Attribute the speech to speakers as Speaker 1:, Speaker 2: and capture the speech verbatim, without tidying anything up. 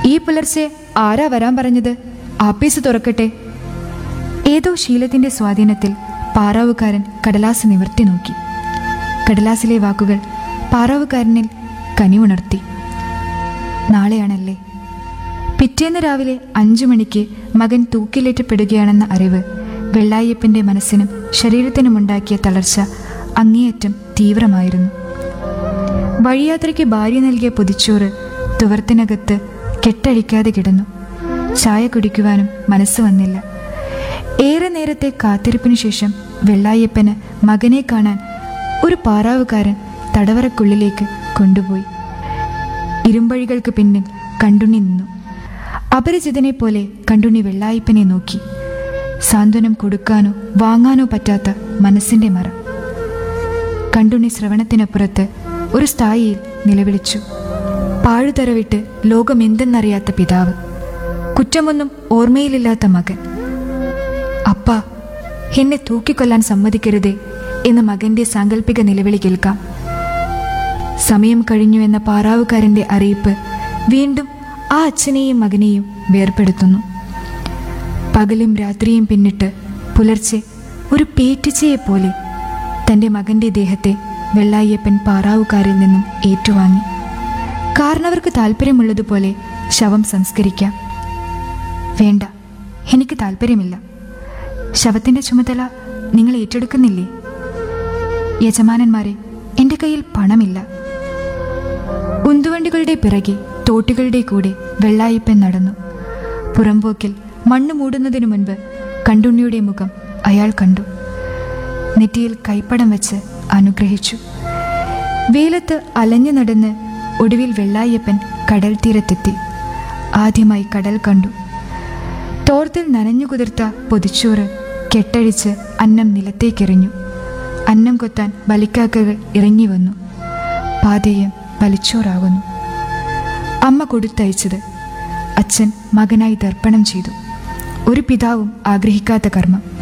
Speaker 1: ഈ പുലർച്ചെ ആരാ വരാൻ പറഞ്ഞത്? ആപ്പീസ് തുറക്കട്ടെ. ഏതോ ശീലത്തിന്റെ സ്വാധീനത്തിൽ പാറാവുകാരൻ കടലാസ് നിവർത്തി നോക്കി. കടലാസിലെ വാക്കുകൾ പാറാവുകാരനിൽ കനിവുണർത്തി. നാളെയാണല്ലേ? പിറ്റേന്ന് രാവിലെ അഞ്ചു മണിക്ക് മകൻ തൂക്കിലേറ്റപ്പെടുകയാണെന്ന അറിവ് വെള്ളായപ്പന്റെ മനസ്സിനും ശരീരത്തിനുമുണ്ടാക്കിയ തളർച്ച അങ്ങേയറ്റം തീവ്രമായിരുന്നു. വഴിയാത്രയ്ക്ക് ഭാര്യ നൽകിയ പൊതിച്ചോറ് തുവർത്തിനകത്ത് കെട്ടഴിക്കാതെ കിടന്നു. ചായ കുടിക്കുവാനും മനസ്സ് വന്നില്ല. ഏറെ നേരത്തെ കാത്തിരിപ്പിനു ശേഷം വെള്ളായപ്പന് മകനെ കാണാൻ ഒരു പാറാവുകാരൻ തടവറക്കുള്ളിലേക്ക് കൊണ്ടുപോയി. ഇരുമ്പഴികൾക്ക് പിന്നിൽ കണ്ടുണ്ണി നിന്നു. അപരിചിതനെ പോലെ കണ്ടുണ്ണി വെള്ളായപ്പനെ നോക്കി. സാന്ത്വനം കൊടുക്കാനോ വാങ്ങാനോ പറ്റാത്ത മനസ്സിന്റെ മറ. കണ്ടുണ്ണി ശ്രവണത്തിനപ്പുറത്ത് ഒരു സ്ഥായിയിൽ നിലവിളിച്ചു. പാഴുതരവിട്ട് ലോകമെന്തെന്നറിയാത്ത പിതാവ്, കുറ്റമൊന്നും ഓർമ്മയിലില്ലാത്ത മകൻ. അപ്പാ, എന്നെ തൂക്കിക്കൊല്ലാൻ സമ്മതിക്കരുതേ എന്ന മകന്റെ സാങ്കല്പിക നിലവിളി കേൾക്കാം. സമയം കഴിഞ്ഞു എന്ന പാറാവുകാരന്റെ അറിയിപ്പ് വീണ്ടും ആ അച്ഛനെയും മകനെയും വേർപെടുത്തുന്നു. പകലും രാത്രിയും പിന്നിട്ട് പുലർച്ചെ ഒരു പേറ്റിച്ചയെപ്പോലെ തൻ്റെ മകന്റെ ദേഹത്തെ വെള്ളായപ്പൻ പാറാവുകാരിൽ നിന്നും ഏറ്റുവാങ്ങി. കാരണവർക്ക് താല്പര്യമുള്ളതുപോലെ ശവം സംസ്കരിക്കാം. വേണ്ട, എനിക്ക് താല്പര്യമില്ല. ശവത്തിന്റെ ചുമതല നിങ്ങൾ ഏറ്റെടുക്കുന്നില്ലേ? യജമാനന്മാരെ, എൻ്റെ കയ്യിൽ പണമില്ല. ഉന്തുവണ്ടികളുടെ പിറകെ തോട്ടികളുടെ കൂടെ വെള്ളായപ്പൻ നടന്നു. പുറംപോക്കിൽ മണ്ണ് മൂടുന്നതിനു മുൻപ് കണ്ടുണ്ണിയുടെ മുഖം അയാൾ കണ്ടു. നെറ്റിയിൽ കൈപ്പടം വെച്ച് അനുഗ്രഹിച്ചു. വെയിലത്ത് അലഞ്ഞു നടന്ന് ഒടുവിൽ വെള്ളായപ്പൻ കടൽ തീരത്തെത്തി. ആദ്യമായി കടൽ കണ്ടു. തോർത്തിൽ നനഞ്ഞു കുതിർത്ത പൊതിച്ചോറ് കെട്ടഴിച്ച് അന്നം നിലത്തേക്കെറിഞ്ഞു. അന്നം കൊത്താൻ ബലിക്കാക്കകൾ ഇറങ്ങി വന്നു. പാതയം വലിച്ചോറാകുന്നു. അമ്മ കൊടുത്തയച്ചത് അച്ഛൻ മകനായി ദർപ്പണം ചെയ്തു. ഒരു പിതാവും ആഗ്രഹിക്കാത്ത കർമ്മം.